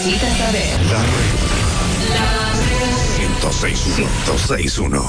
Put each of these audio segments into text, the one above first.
Necesitas saber. La red. 106.1.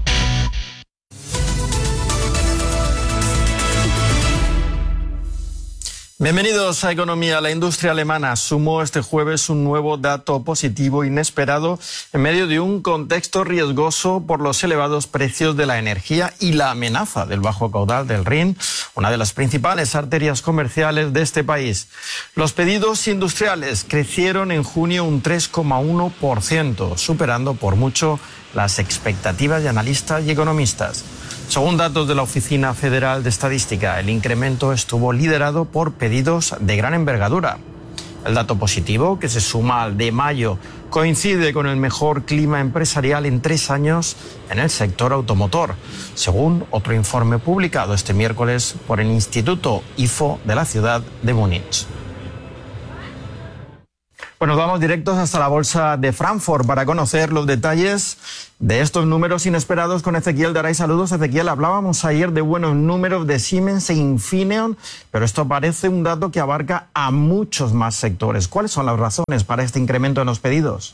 Bienvenidos a Economía. La industria alemana sumó este jueves un nuevo dato positivo inesperado en medio de un contexto riesgoso por los elevados precios de la energía y la amenaza del bajo caudal del Rin, una de las principales arterias comerciales de este país. Los pedidos industriales crecieron en junio un 3,1%, superando por mucho las expectativas de analistas y economistas. Según datos de la Oficina Federal de Estadística, el incremento estuvo liderado por pedidos de gran envergadura. El dato positivo, que se suma al de mayo, coincide con el mejor clima empresarial en 3 años en el sector automotor, según otro informe publicado este miércoles por el Instituto IFO de la ciudad de Múnich. Bueno, vamos directos hasta la bolsa de Frankfurt para conocer los detalles de estos números inesperados con Ezequiel Garay. Saludos, Ezequiel. Hablábamos ayer de buenos números de Siemens e Infineon, pero esto parece un dato que abarca a muchos más sectores. ¿Cuáles son las razones para este incremento en los pedidos?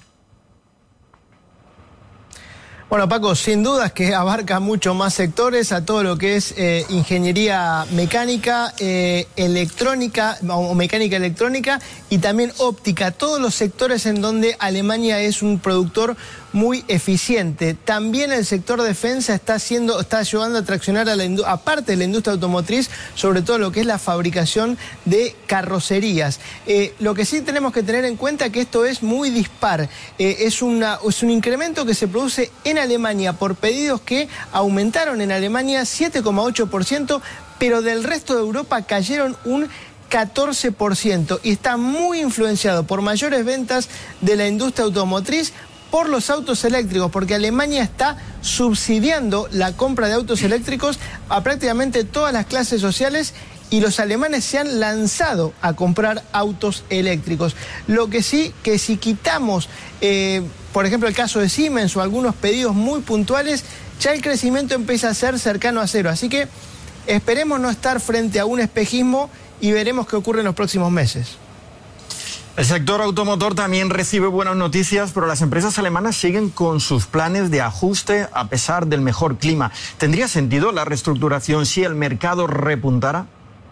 Bueno, Paco, sin dudas que abarca mucho más sectores, a todo lo que es ingeniería mecánica, electrónica o mecánica electrónica y también óptica, todos los sectores en donde Alemania es un productor muy eficiente. También el sector defensa está ayudando a traccionar aparte de la industria automotriz, sobre todo lo que es la fabricación de carrocerías. Lo que sí tenemos que tener en cuenta es que esto es muy dispar. Es un incremento que se produce en Alemania por pedidos que aumentaron en Alemania 7,8%, pero del resto de Europa cayeron un 14% y está muy influenciado por mayores ventas de la industria automotriz, por los autos eléctricos, porque Alemania está subsidiando la compra de autos eléctricos a prácticamente todas las clases sociales y los alemanes se han lanzado a comprar autos eléctricos. Lo que sí, que si quitamos, por ejemplo, el caso de Siemens o algunos pedidos muy puntuales, ya el crecimiento empieza a ser cercano a cero. Así que esperemos no estar frente a un espejismo y veremos qué ocurre en los próximos meses. El sector automotor también recibe buenas noticias, pero las empresas alemanas siguen con sus planes de ajuste a pesar del mejor clima. ¿Tendría sentido la reestructuración si el mercado repuntara?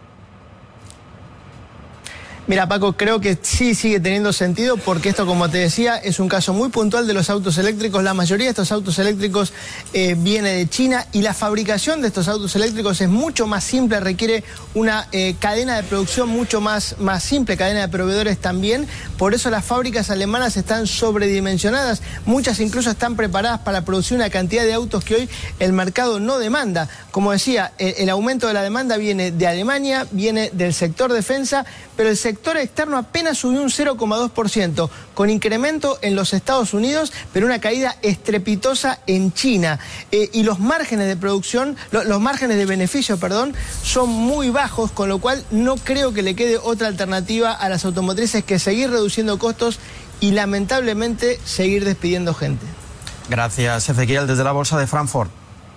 Mira, Paco, creo que sí sigue teniendo sentido porque esto, como te decía, es un caso muy puntual de los autos eléctricos. La mayoría de estos autos eléctricos viene de China y la fabricación de estos autos eléctricos es mucho más simple, requiere una cadena de producción mucho más simple, cadena de proveedores también. Por eso las fábricas alemanas están sobredimensionadas. Muchas incluso están preparadas para producir una cantidad de autos que hoy el mercado no demanda. Como decía, el aumento de la demanda viene de Alemania, viene del sector defensa, pero el sector externo apenas subió un 0,2%, con incremento en los Estados Unidos, pero una caída estrepitosa en China. Y los márgenes de producción, los márgenes de beneficio, son muy bajos, con lo cual no creo que le quede otra alternativa a las automotrices que seguir reduciendo costos y lamentablemente seguir despidiendo gente. Gracias, Ezequiel, desde la bolsa de Frankfurt.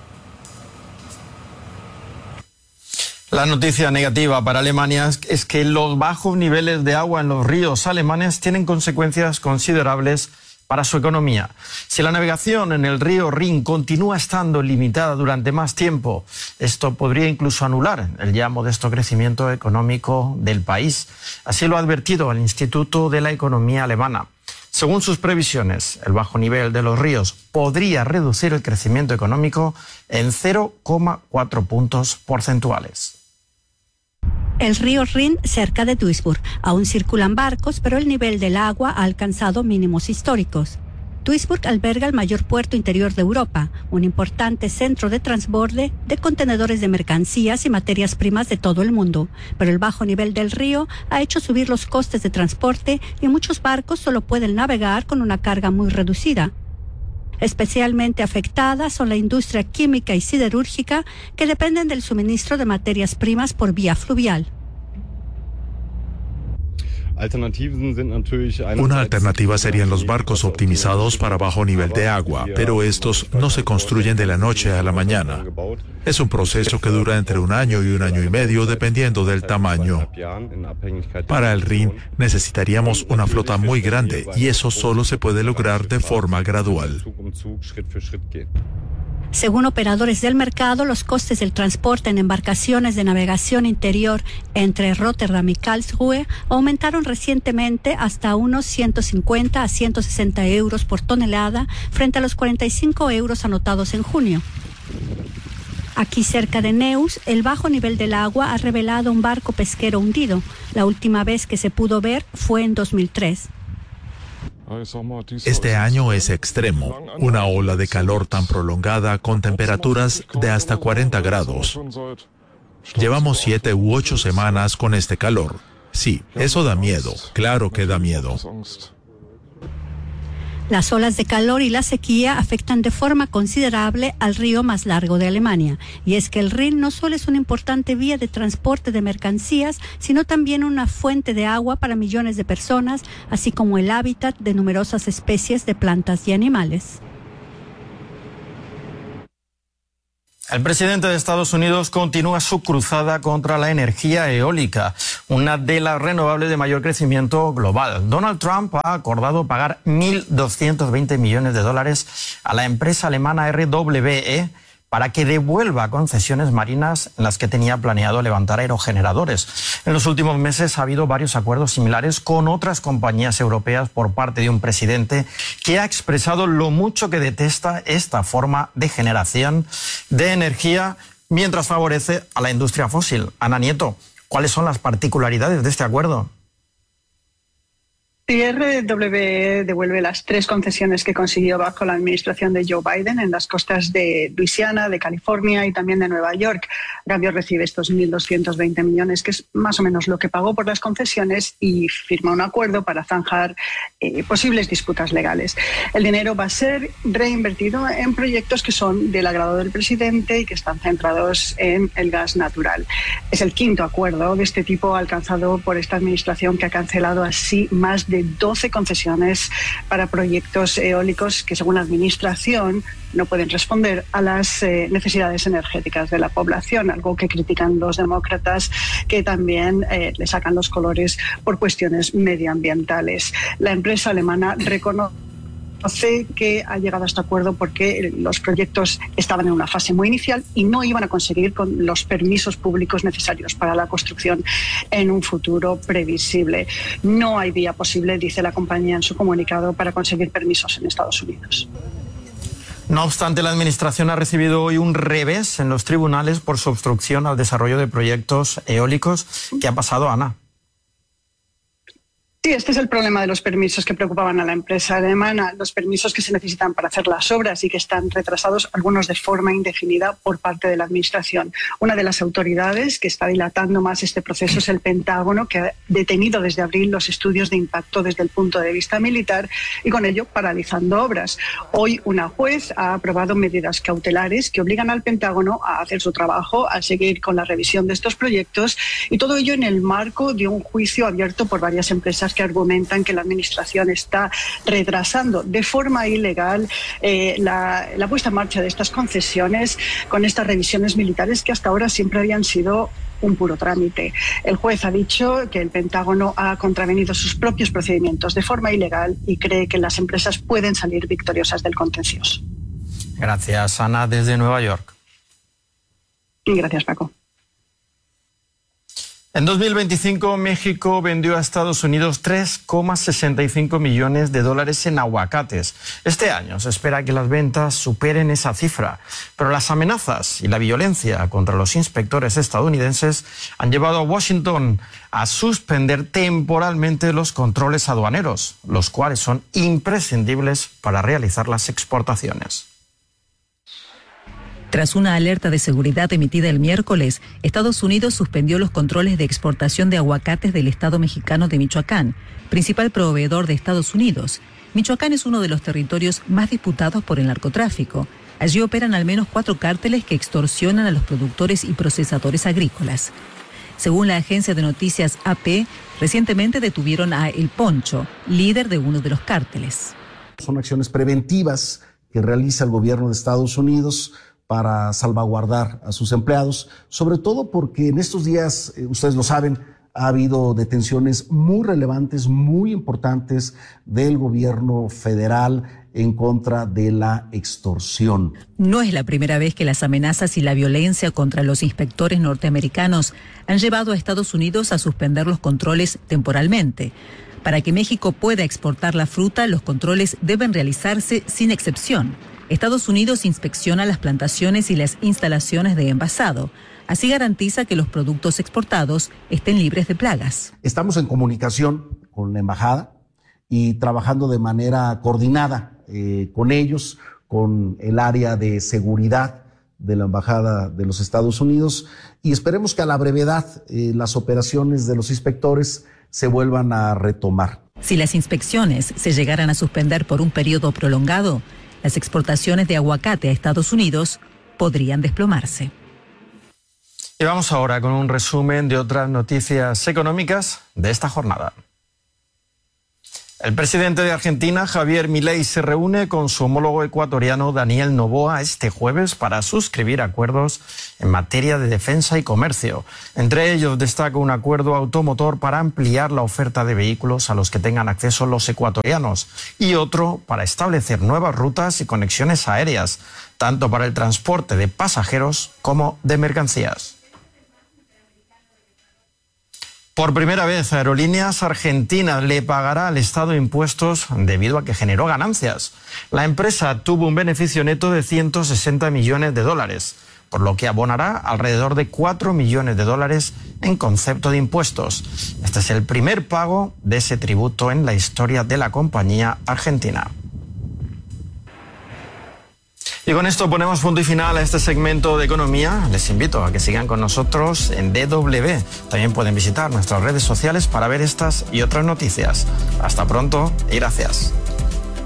La noticia negativa para Alemania es que los bajos niveles de agua en los ríos alemanes tienen consecuencias considerables para su economía. Si la navegación en el río Rin continúa estando limitada durante más tiempo, esto podría incluso anular el ya modesto crecimiento económico del país. Así lo ha advertido el Instituto de la Economía Alemana. Según sus previsiones, el bajo nivel de los ríos podría reducir el crecimiento económico en 0,4 puntos porcentuales. El río Rin, cerca de Duisburg, aún circulan barcos, pero el nivel del agua ha alcanzado mínimos históricos. Duisburg alberga el mayor puerto interior de Europa, un importante centro de transborde de contenedores de mercancías y materias primas de todo el mundo, pero el bajo nivel del río ha hecho subir los costes de transporte y muchos barcos solo pueden navegar con una carga muy reducida. Especialmente afectadas son la industria química y siderúrgica, que dependen del suministro de materias primas por vía fluvial. Una alternativa serían los barcos optimizados para bajo nivel de agua, pero estos no se construyen de la noche a la mañana. Es un proceso que dura entre 1 año y 1 año y medio, dependiendo del tamaño. Para el Rin necesitaríamos una flota muy grande y eso solo se puede lograr de forma gradual. Según operadores del mercado, los costes del transporte en embarcaciones de navegación interior entre Rotterdam y Karlsruhe aumentaron recientemente hasta unos 150 a 160 euros por tonelada frente a los 45 euros anotados en junio. Aquí cerca de Neus, el bajo nivel del agua ha revelado un barco pesquero hundido. La última vez que se pudo ver fue en 2003. Este año es extremo, una ola de calor tan prolongada con temperaturas de hasta 40 grados. Llevamos 7 u 8 semanas con este calor. Sí, eso da miedo, claro que da miedo. Las olas de calor y la sequía afectan de forma considerable al río más largo de Alemania. Y es que el Rin no solo es una importante vía de transporte de mercancías, sino también una fuente de agua para millones de personas, así como el hábitat de numerosas especies de plantas y animales. El presidente de Estados Unidos continúa su cruzada contra la energía eólica, una de las renovables de mayor crecimiento global. Donald Trump ha acordado pagar $1.220 millones a la empresa alemana RWE para que devuelva concesiones marinas en las que tenía planeado levantar aerogeneradores. En los últimos meses ha habido varios acuerdos similares con otras compañías europeas por parte de un presidente que ha expresado lo mucho que detesta esta forma de generación de energía mientras favorece a la industria fósil. Ana Nieto, ¿cuáles son las particularidades de este acuerdo? Sí, RWE devuelve las 3 concesiones que consiguió bajo la administración de Joe Biden en las costas de Luisiana, de California y también de Nueva York. A cambio recibe estos 1.220 millones, que es más o menos lo que pagó por las concesiones, y firma un acuerdo para zanjar posibles disputas legales. El dinero va a ser reinvertido en proyectos que son del agrado del presidente y que están centrados en el gas natural. Es el 5º acuerdo de este tipo alcanzado por esta administración, que ha cancelado así más de 12 concesiones para proyectos eólicos que, según la administración, no pueden responder a las necesidades energéticas de la población, algo que critican los demócratas, que también le sacan los colores por cuestiones medioambientales. La empresa alemana reconoce que ha llegado a este acuerdo porque los proyectos estaban en una fase muy inicial y no iban a conseguir con los permisos públicos necesarios para la construcción en un futuro previsible. No hay vía posible, dice la compañía en su comunicado, para conseguir permisos en Estados Unidos. No obstante, la Administración ha recibido hoy un revés en los tribunales por su obstrucción al desarrollo de proyectos eólicos. ¿Qué ha pasado, Ana? Sí, este es el problema de los permisos que preocupaban a la empresa alemana, los permisos que se necesitan para hacer las obras y que están retrasados, algunos de forma indefinida, por parte de la Administración. Una de las autoridades que está dilatando más este proceso es el Pentágono, que ha detenido desde abril los estudios de impacto desde el punto de vista militar y con ello paralizando obras. Hoy una juez ha aprobado medidas cautelares que obligan al Pentágono a hacer su trabajo, a seguir con la revisión de estos proyectos, y todo ello en el marco de un juicio abierto por varias empresas que argumentan que la Administración está retrasando de forma ilegal la puesta en marcha de estas concesiones con estas revisiones militares que hasta ahora siempre habían sido un puro trámite. El juez ha dicho que el Pentágono ha contravenido sus propios procedimientos de forma ilegal y cree que las empresas pueden salir victoriosas del contencioso. Gracias, Ana, desde Nueva York. Y gracias, Paco. En 2025, México vendió a Estados Unidos $3,65 millones en aguacates. Este año se espera que las ventas superen esa cifra, pero las amenazas y la violencia contra los inspectores estadounidenses han llevado a Washington a suspender temporalmente los controles aduaneros, los cuales son imprescindibles para realizar las exportaciones. Tras una alerta de seguridad emitida el miércoles, Estados Unidos suspendió los controles de exportación de aguacates del estado mexicano de Michoacán, principal proveedor de Estados Unidos. Michoacán es uno de los territorios más disputados por el narcotráfico. Allí operan al menos 4 cárteles que extorsionan a los productores y procesadores agrícolas. Según la agencia de noticias AP, recientemente detuvieron a El Poncho, líder de uno de los cárteles. Son acciones preventivas que realiza el gobierno de Estados Unidos para salvaguardar a sus empleados, sobre todo porque en estos días, ustedes lo saben, ha habido detenciones muy relevantes, muy importantes del gobierno federal en contra de la extorsión. No es la primera vez que las amenazas y la violencia contra los inspectores norteamericanos han llevado a Estados Unidos a suspender los controles temporalmente. Para que México pueda exportar la fruta, los controles deben realizarse sin excepción. Estados Unidos inspecciona las plantaciones y las instalaciones de envasado. Así garantiza que los productos exportados estén libres de plagas. Estamos en comunicación con la embajada y trabajando de manera coordinada con ellos, con el área de seguridad de la embajada de los Estados Unidos, y esperemos que a la brevedad las operaciones de los inspectores se vuelvan a retomar. Si las inspecciones se llegaran a suspender por un periodo prolongado, las exportaciones de aguacate a Estados Unidos podrían desplomarse. Y vamos ahora con un resumen de otras noticias económicas de esta jornada. El presidente de Argentina, Javier Milei, se reúne con su homólogo ecuatoriano Daniel Noboa este jueves para suscribir acuerdos en materia de defensa y comercio. Entre ellos destaca un acuerdo automotor para ampliar la oferta de vehículos a los que tengan acceso los ecuatorianos y otro para establecer nuevas rutas y conexiones aéreas, tanto para el transporte de pasajeros como de mercancías. Por primera vez, Aerolíneas Argentinas le pagará al Estado impuestos debido a que generó ganancias. La empresa tuvo un beneficio neto de 160 millones de dólares, por lo que abonará alrededor de 4 millones de dólares en concepto de impuestos. Este es el primer pago de ese tributo en la historia de la compañía argentina. Y con esto ponemos punto y final a este segmento de economía. Les invito a que sigan con nosotros en DW. También pueden visitar nuestras redes sociales para ver estas y otras noticias. Hasta pronto y gracias.